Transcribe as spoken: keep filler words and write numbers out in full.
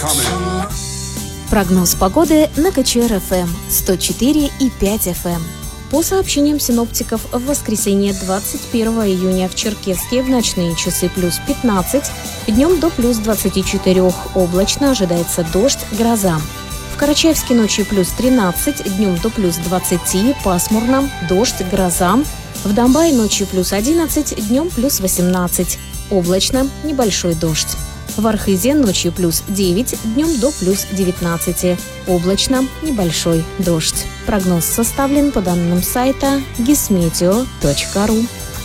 Прогноз погоды на КЧР-ФМ сто четыре и пять эф эм. По сообщениям синоптиков, в воскресенье двадцать первого июня в Черкесске в ночные часы плюс пятнадцать, днем до плюс двадцать четыре, облачно, ожидается дождь, гроза. В Карачаевске ночью плюс тринадцать, днем до плюс двадцать, пасмурно, дождь, гроза. В Домбае ночью плюс одиннадцать, днем плюс восемнадцать, облачно, небольшой дождь. В Архизе ночью плюс девять, днем до плюс девятнадцать, облачно, небольшой дождь. Прогноз составлен по данным сайта гисметео точка ру.